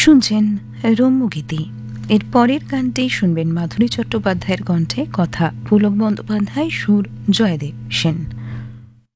শুনছেন রম্যগীতি। এর পরের গানটি শুনবেন মাধুরী চট্টোপাধ্যায়ের কণ্ঠে, কথা পুলক বন্দ্যোপাধ্যায়, সুর জয়দেব সেন।